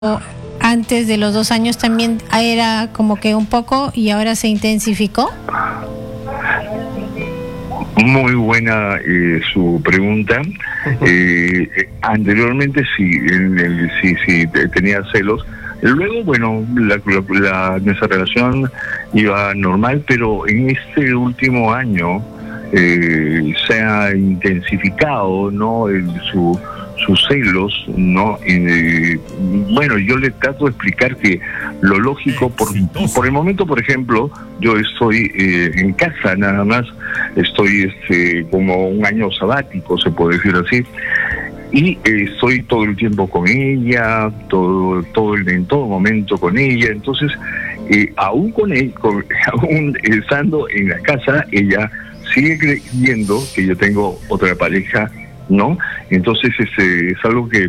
antes de los 2 años también era como que un poco y ahora se intensificó? Muy buena su pregunta. Anteriormente sí tenía celos. Luego, bueno, nuestra relación iba normal, pero en este último año se ha intensificado, ¿no? Sus celos, ¿no? Bueno, yo le trato de explicar que lo lógico, por el momento, por ejemplo, yo estoy en casa nada más, estoy como un año sabático, se puede decir así, y estoy todo el tiempo con ella, en todo momento con ella. Entonces, aún aún estando en la casa, ella sigue creyendo que yo tengo otra pareja, ¿no? Entonces es algo que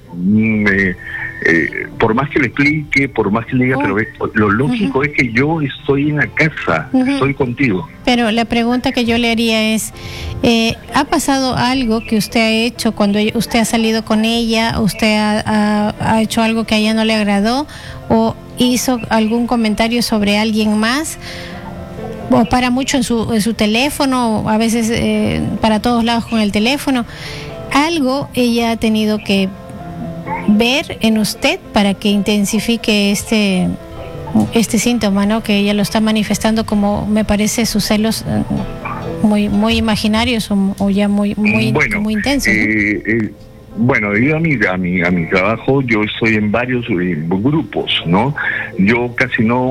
por más que le explique, por más que le diga, pero lo lógico es que yo estoy en la casa, estoy contigo. Pero la pregunta que yo le haría es, ¿ha pasado algo que usted ha hecho cuando usted ha salido con ella? ¿Usted ha hecho algo que a ella no le agradó? ¿O hizo algún comentario sobre alguien más? ¿O para mucho en su teléfono? A veces para todos lados con el teléfono. Algo ella ha tenido que ver en usted para que intensifique este síntoma, ¿no? Que ella lo está manifestando, como me parece, sus celos muy imaginarios o ya muy intensos, ¿no? Bueno, debido a mi trabajo, yo estoy en varios grupos, ¿no? Yo casi no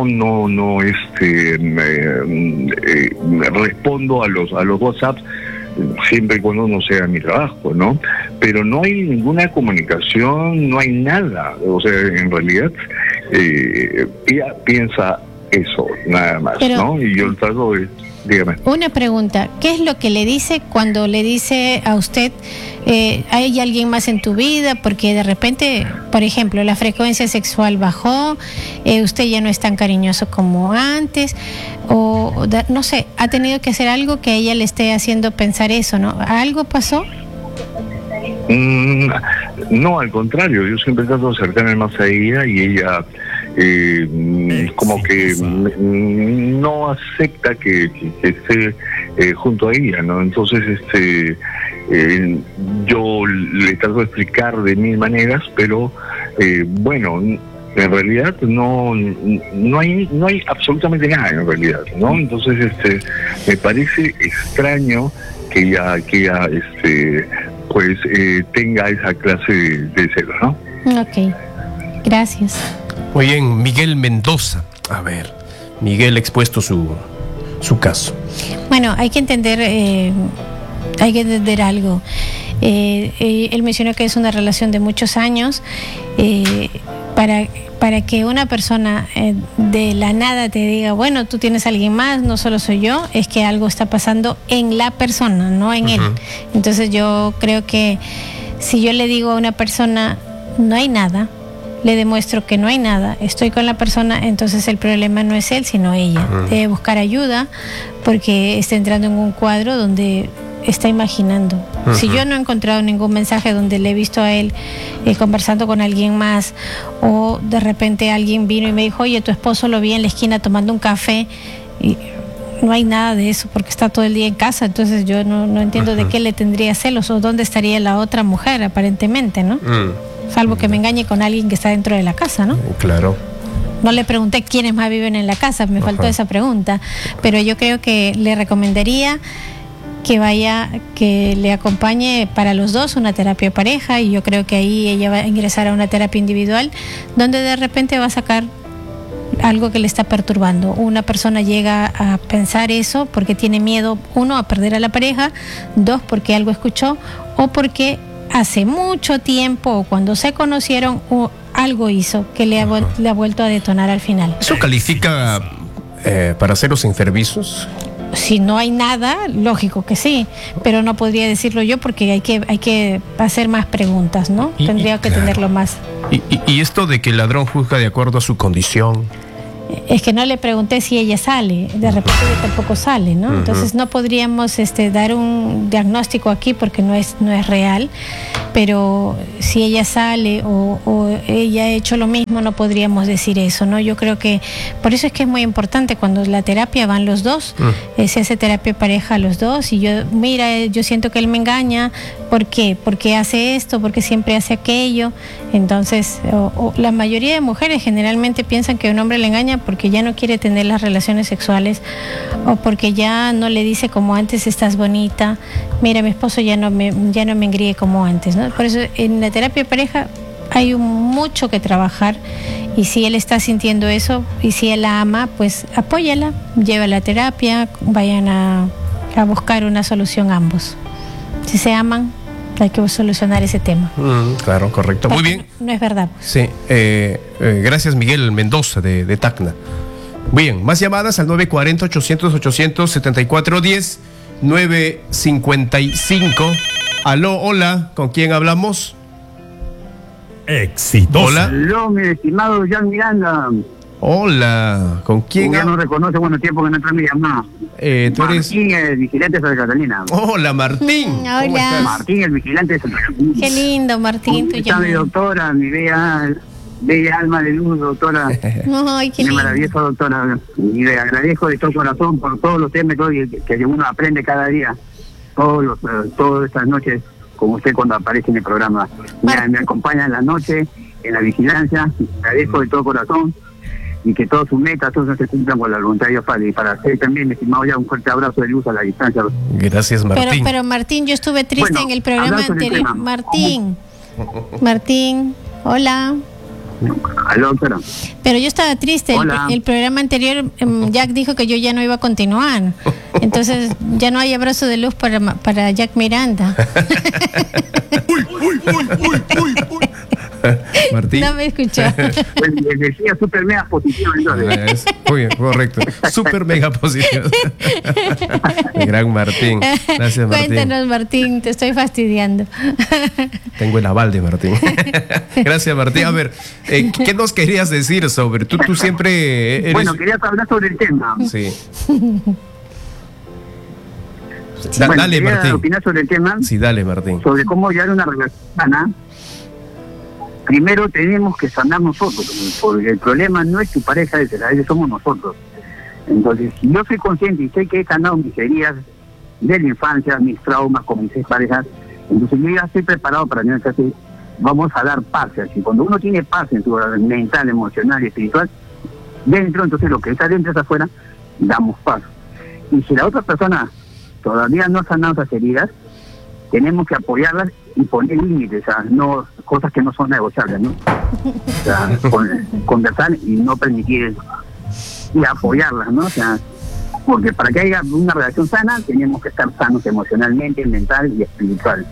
respondo a los WhatsApps, siempre y cuando no sea mi trabajo, ¿no? Pero no hay ninguna comunicación, no hay nada. O sea, en realidad, ella piensa eso, nada más, pero, ¿no? Y yo trato de... Dígame. Una pregunta, ¿qué es lo que le dice cuando le dice a usted, hay alguien más en tu vida? Porque de repente, por ejemplo, la frecuencia sexual bajó, usted ya no es tan cariñoso como antes, o no sé, ha tenido que hacer algo que a ella le esté haciendo pensar eso, ¿no? ¿Algo pasó? No, al contrario, yo siempre trato de acercarme más a ella y ella como que no acepta que esté junto a ella, ¿no? Entonces yo le trato de explicar de mil maneras, pero bueno, en realidad no hay absolutamente nada en realidad, ¿no? Entonces me parece extraño que ella pues tenga esa clase de celos, ¿no? Ok, gracias. Muy bien, Miguel Mendoza. A ver, Miguel ha expuesto su caso. Bueno, hay que entender algo. Él mencionó que es una relación de muchos años. Para que una persona de la nada te diga, bueno, tú tienes a alguien más, no solo soy yo, es que algo está pasando en la persona, no en él. Entonces yo creo que si yo le digo a una persona, no hay nada, le demuestro que no hay nada, estoy con la persona, entonces el problema no es él, sino ella. Debe buscar ayuda porque está entrando en un cuadro donde está imaginando. Si yo no he encontrado ningún mensaje donde le he visto a él conversando con alguien más, o de repente alguien vino y me dijo, oye, tu esposo lo vi en la esquina tomando un café, y no hay nada de eso porque está todo el día en casa, entonces yo no entiendo de qué le tendría celos o dónde estaría la otra mujer, aparentemente, ¿no? Salvo que me engañe con alguien que está dentro de la casa, ¿no? Claro. No le pregunté quiénes más viven en la casa, me faltó esa pregunta, pero yo creo que le recomendaría que le acompañe para los dos una terapia de pareja, y yo creo que ahí ella va a ingresar a una terapia individual donde de repente va a sacar algo que le está perturbando. Una persona llega a pensar eso porque tiene miedo, 1, a perder a la pareja, 2, porque algo escuchó, o porque hace mucho tiempo o cuando se conocieron algo hizo que le ha vuelto a detonar al final. ¿Eso califica para celos enfermizos? Si no hay nada, lógico que sí, pero no podría decirlo yo porque hay que hacer más preguntas, ¿no? Tendría que tenerlo más. Y esto de que el ladrón juzga de acuerdo a su condición. Es que no le pregunté si ella sale, de repente ella tampoco sale, ¿no? Entonces no podríamos dar un diagnóstico aquí porque no es real, pero si ella sale o ella ha hecho lo mismo, no podríamos decir eso, ¿no? Yo creo que por eso es que es muy importante cuando la terapia van los dos, se hace terapia pareja a los dos y yo siento que él me engaña, ¿por qué? Porque hace esto, porque siempre hace aquello. Entonces, la mayoría de mujeres generalmente piensan que un hombre le engaña porque ya no quiere tener las relaciones sexuales o porque ya no le dice como antes estás bonita, mira, mi esposo ya no me engríe como antes, ¿no? Por eso en la terapia de pareja hay mucho que trabajar y si él está sintiendo eso y si él la ama, pues apóyala, lleva la terapia, vayan a buscar una solución ambos. Si se aman, hay que solucionar ese tema. Claro, correcto. Porque muy bien. No es verdad. Pues. Sí, gracias Miguel Mendoza de Tacna. Bien, más llamadas al 940-800-800-7410, 955. Aló, hola, ¿con quién hablamos? Exitoso. Hola. Aló, mi estimado Jan Miranda. Hola, ¿con quién Ya no hablo? reconoce buenos tiempos que no entra mi llamada. Tú eres... Martín, el vigilante de Santa Catalina. Hola, Martín. Hola. ¿Cómo estás? Martín, el vigilante de Santa Catalina. Qué lindo, Martín, tu Está mi llamada. doctora, mi bella alma de luz, doctora. Ay, qué Mi lindo. maravillosa doctora. Y le agradezco de todo corazón por todos los temas que uno aprende cada día. Todas estas noches, como usted cuando aparece en el programa. Me acompaña en la noche, en la vigilancia. Agradezco de todo corazón. Y que todas sus metas, todos se cumplan con la voluntad de Dios Padre. Y para usted también, estimado, ya un fuerte abrazo de luz a la distancia. Gracias, Martín. Pero Martín, yo estuve triste Bueno, en el programa hablando del anterior. tema. Martín, hola. Aló, doctora. Pero yo estaba triste. Hola. El programa anterior, Jack dijo que yo ya no iba a continuar. Entonces ya no hay abrazo de luz para Jack Miranda. Martín. No me escuchó. Pues les decía súper mega positivo, entonces. Muy bien, correcto. Súper mega positivo. Gran Martín. Gracias, Martín. Cuéntanos, Martín, te estoy fastidiando. Tengo el aval de Martín. Gracias, Martín. A ver, ¿qué nos querías decir sobre? Tú siempre eres... Bueno, quería hablar sobre el tema. Sí. Bueno, Dale, quería Martín. opinar sobre el tema, Sí, dale, Martín. sobre cómo llevar una relación sana. Primero tenemos que sanar nosotros, porque el problema no es tu pareja, es la somos nosotros. Entonces, si yo soy consciente y sé que he sanado mis heridas de la infancia, mis traumas con mis parejas, entonces yo ya estoy preparado para tener que hacer, vamos a dar paz. Así, cuando uno tiene paz en su mental, emocional y espiritual, dentro, entonces lo que está dentro está afuera, damos paz. Y si la otra persona todavía no ha sanado esas heridas, tenemos que apoyarlas y poner límites, o sea, no cosas que no son negociables, ¿no? O sea, conversar y no permitir eso. Y apoyarlas, ¿no? O sea, porque para que haya una relación sana, tenemos que estar sanos emocionalmente, mental y espiritual.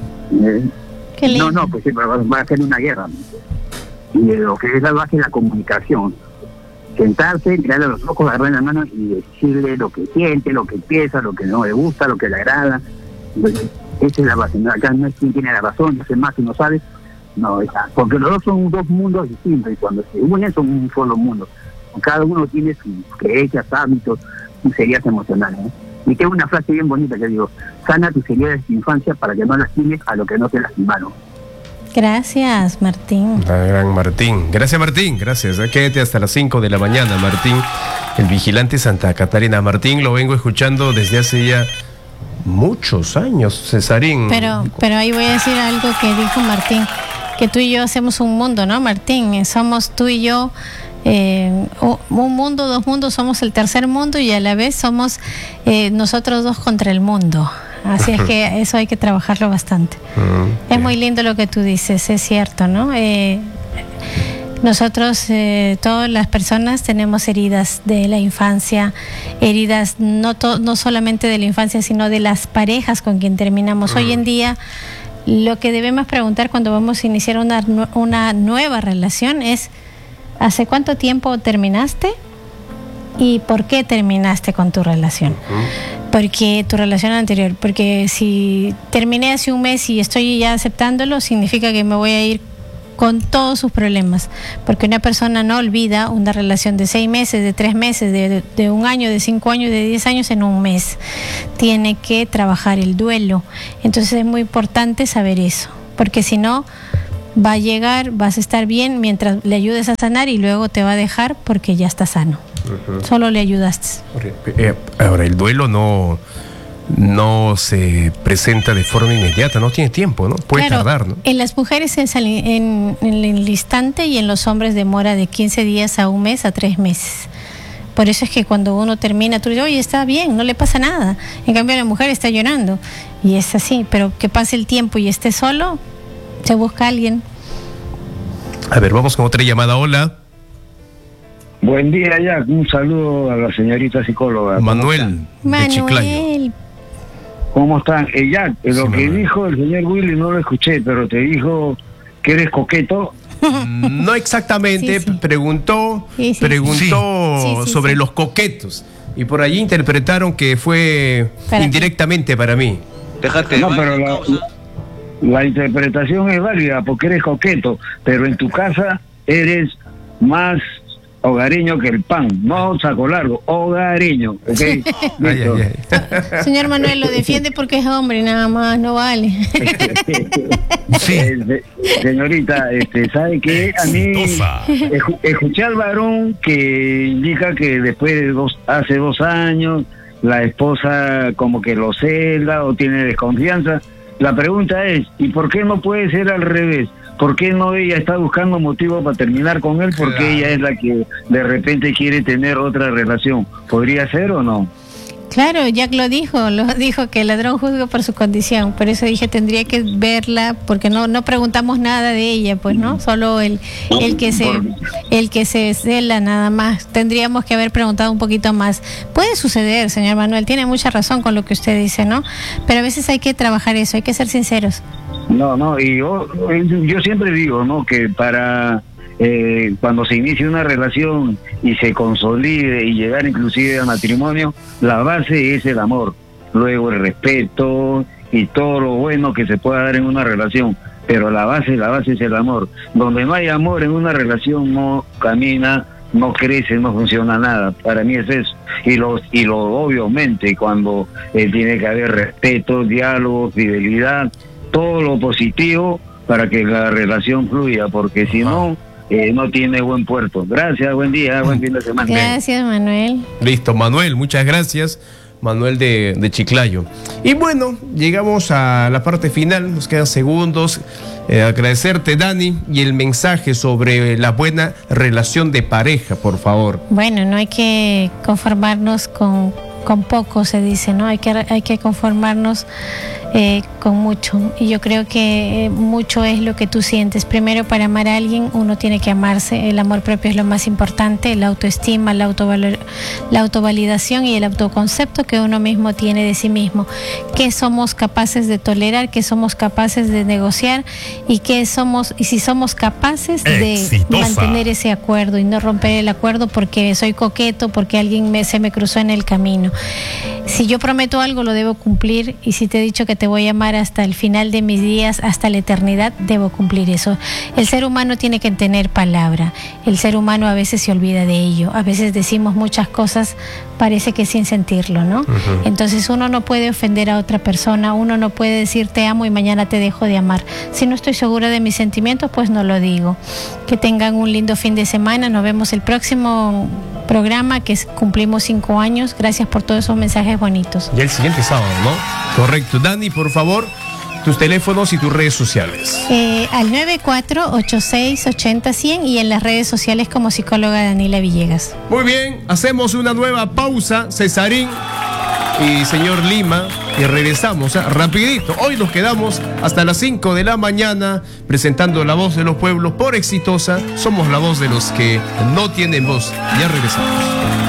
Qué lindo. No, pues sí, va a ser una guerra. Y lo que es la base es la comunicación. Sentarse, mirarle a los ojos, agarrar la mano y decirle lo que siente, lo que piensa, lo que no le gusta, lo que le agrada. Entonces, esa es la base. Acá no es quien tiene la razón, no sé más, si no sabes. No, porque los dos son dos mundos distintos y cuando se unen son un solo mundo. Cada uno tiene sus creencias, hábitos, sus heridas emocionales, ¿eh? Y tengo una frase bien bonita que digo: sana tus heridas de tu infancia para que no lastimes a lo que no te lastimaron. Gracias, Martín. Gran Martín. Gracias, Martín. Gracias. Quédate hasta las 5 de la mañana, Martín. El vigilante Santa Catarina. Martín, lo vengo escuchando desde hace ya muchos años, Cesarín. Pero ahí voy a decir algo que dijo Martín, que tú y yo hacemos un mundo, ¿no, Martín? Somos tú y yo un mundo, dos mundos, somos el tercer mundo y a la vez somos nosotros dos contra el mundo. Así es que eso hay que trabajarlo bastante. Es muy lindo lo que tú dices, es cierto, ¿no? Nosotros, todas las personas tenemos heridas de la infancia, heridas no solamente de la infancia, sino de las parejas con quien terminamos. Hoy en día, lo que debemos preguntar cuando vamos a iniciar una nueva relación es: ¿hace cuánto tiempo terminaste? ¿Y por qué terminaste con tu relación? Porque tu relación anterior, porque si terminé hace un mes y estoy ya aceptándolo, significa que me voy a ir con todos sus problemas, porque una persona no olvida una relación de 6 meses, de 3 meses, de 1 año, de 5 años, de 10 años en un mes. Tiene que trabajar el duelo. Entonces es muy importante saber eso, porque si no, va a llegar, vas a estar bien mientras le ayudes a sanar y luego te va a dejar porque ya está sano. Solo le ayudaste. Ahora, el duelo no se presenta de forma inmediata, no tiene tiempo, ¿no? Puede tardar, ¿no? En las mujeres es en el instante y en los hombres demora de 15 días a 1 mes a 3 meses. Por eso es que cuando uno termina, tú dices, oye, está bien, no le pasa nada. En cambio, la mujer está llorando. Y es así, pero que pase el tiempo y esté solo, se busca a alguien. A ver, vamos con otra llamada. Hola. Buen día, Jack. Un saludo a la señorita psicóloga. Manuel, de Chiclayo. ¿Cómo están? Jack, lo que Manuel dijo el señor Willy no lo escuché, pero te dijo que eres coqueto. No exactamente, Sí. preguntó Sí. sobre los coquetos. Y por allí interpretaron que fue indirectamente para mí. Déjate. No, pero la interpretación es válida porque eres coqueto, pero en tu casa eres más hogareño que el pan, no saco largo, hogareño, ¿ok? Listo. Señor Manuel, lo defiende porque es hombre, nada más, no vale. Señorita, ¿sabe qué? A mí escuché al varón que indica que después de hace 2 años la esposa como que lo cela o tiene desconfianza. La pregunta es, ¿y por qué no puede ser al revés? ¿Por qué no ella está buscando motivo para terminar con él? Porque ella es la que de repente quiere tener otra relación. ¿Podría ser o no? Claro, Jack lo dijo que el ladrón juzga por su condición. Por eso dije, tendría que verla, porque no preguntamos nada de ella, pues, ¿no? Solo el que se cela nada más. Tendríamos que haber preguntado un poquito más. Puede suceder, señor Manuel, tiene mucha razón con lo que usted dice, ¿no? Pero a veces hay que trabajar eso, hay que ser sinceros. No, y yo siempre digo, ¿no? Que para cuando se inicia una relación y se consolide y llegar inclusive a matrimonio, la base es el amor, luego el respeto y todo lo bueno que se pueda dar en una relación, pero la base es el amor. Donde no hay amor en una relación no camina, no crece, no funciona nada. Para mí es eso. Y lo obviamente cuando tiene que haber respeto, diálogo, fidelidad, todo lo positivo para que la relación fluya, porque si no tiene buen puerto. Gracias, buen día, buen fin de semana. Gracias, Manuel. Listo, Manuel, muchas gracias. Manuel de Chiclayo. Y bueno, llegamos a la parte final, nos quedan segundos. Agradecerte, Dani, y el mensaje sobre la buena relación de pareja, por favor. Bueno, no hay que conformarnos con poco, se dice, ¿no? Hay que conformarnos con mucho. Y yo creo que mucho es lo que tú sientes. Primero, para amar a alguien, uno tiene que amarse. El amor propio es lo más importante, la autoestima, la autovalidación y el autoconcepto que uno mismo tiene de sí mismo. ¿Qué somos capaces de tolerar? ¿Qué somos capaces de negociar? Y si somos capaces de mantener ese acuerdo y no romper el acuerdo porque soy coqueto, porque alguien se me cruzó en el camino. Si yo prometo algo, lo debo cumplir, y si te he dicho que te voy a amar hasta el final de mis días, hasta la eternidad, debo cumplir eso. El ser humano tiene que tener palabra. El ser humano a veces se olvida de ello. A veces decimos muchas cosas, parece que sin sentirlo, ¿no? Entonces uno no puede ofender a otra persona, uno no puede decir te amo y mañana te dejo de amar. Si no estoy segura de mis sentimientos, pues no lo digo. Que tengan un lindo fin de semana. Nos vemos el próximo programa, que cumplimos 5 años. Gracias por todos esos mensajes bonitos. Ya el siguiente sábado, ¿no? Correcto. Dani, por favor, tus teléfonos y tus redes sociales. Al 9486801000 y en las redes sociales como psicóloga Daniela Villegas. Muy bien, hacemos una nueva pausa, Cesarín y señor Lima, y regresamos rapidito. Hoy nos quedamos hasta las 5 de la mañana presentando La Voz de los Pueblos por Exitosa. Somos la voz de los que no tienen voz. Ya regresamos.